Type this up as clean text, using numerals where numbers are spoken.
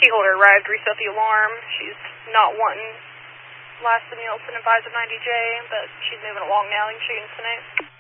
key holder arrived, reset the alarm. She's not wanting last in Nielsen, advisor 90J, but she's moving along now. You can shoot in tonight.